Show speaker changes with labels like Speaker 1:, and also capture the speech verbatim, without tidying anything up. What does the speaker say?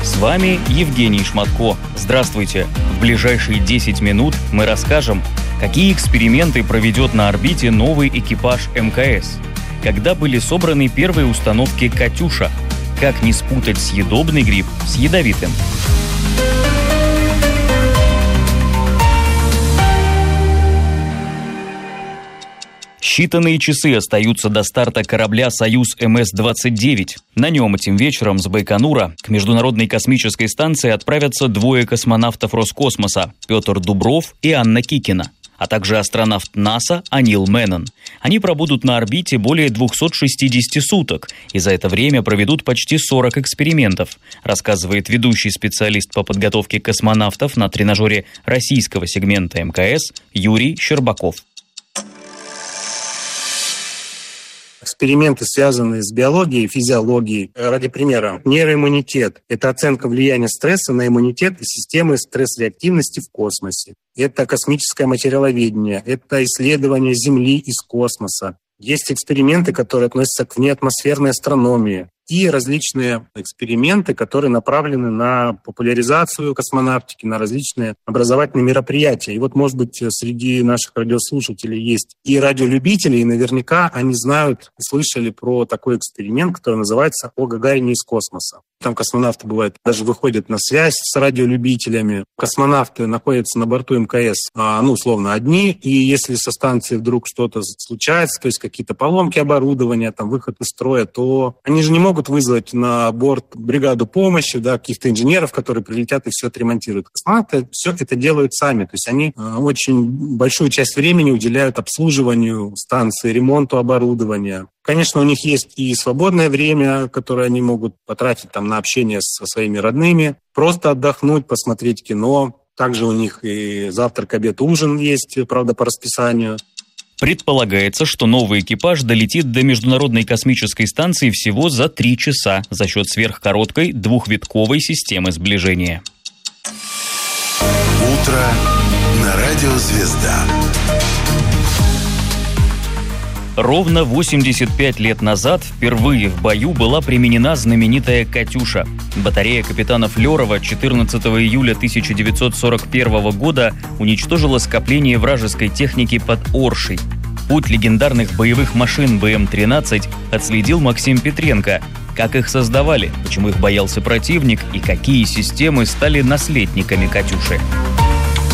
Speaker 1: С вами Евгений Шматко. Здравствуйте. В ближайшие десять минут мы расскажем, какие эксперименты проведет на орбите новый экипаж эм ка эс, когда были собраны первые установки «Катюша», как не спутать съедобный гриб с ядовитым. Считанные часы остаются до старта корабля «Союз эм эс двадцать девять». На нем этим вечером с Байконура к Международной космической станции отправятся двое космонавтов Роскосмоса – Петр Дубров и Анна Кикина, а также астронавт НАСА Анил Меннон. Они пробудут на орбите более двухсот шестидесяти суток и за это время проведут почти сорок экспериментов, рассказывает ведущий специалист по подготовке космонавтов на тренажере российского сегмента эм ка эс Юрий Щербаков.
Speaker 2: Эксперименты, связанные с биологией и физиологией. Ради примера, нейроиммунитет – это оценка влияния стресса на иммунитет и системы стресс-реактивности в космосе. Это космическое материаловедение, это исследование Земли из космоса. Есть эксперименты, которые относятся к внеатмосферной астрономии. И различные эксперименты, которые направлены на популяризацию космонавтики, на различные образовательные мероприятия. И вот, может быть, среди наших радиослушателей есть и радиолюбители, и наверняка они знают, слышали про такой эксперимент, который называется «О Гагарине из космоса». Там космонавты, бывает, даже выходят на связь с радиолюбителями. Космонавты находятся на борту эм ка эс, ну, условно, одни, и если со станции вдруг что-то случается, то есть какие-то поломки оборудования, там, выход из строя, то они же не могут вызвать на борт бригаду помощи, да, каких-то инженеров, которые прилетят и все отремонтируют. Космонавты все это делают сами, то есть они очень большую часть времени уделяют обслуживанию станции, ремонту оборудования. Конечно, у них есть и свободное время, которое они могут потратить там на общение со своими родными, просто отдохнуть, посмотреть кино. Также у них и завтрак, обед, ужин есть, правда, по расписанию.
Speaker 1: Предполагается, что новый экипаж долетит до Международной космической станции всего за три часа за счет сверхкороткой двухвитковой системы сближения.
Speaker 3: Утро на радио «Звезда».
Speaker 1: Ровно восемьдесят пять лет назад впервые в бою была применена знаменитая «Катюша». Батарея капитана Флёрова четырнадцатого июля тысяча девятьсот сорок первого года уничтожила скопление вражеской техники под Оршей. Путь легендарных боевых машин бэ эм тринадцать отследил Максим Петренко. Как их создавали, почему их боялся противник и какие системы стали наследниками «Катюши».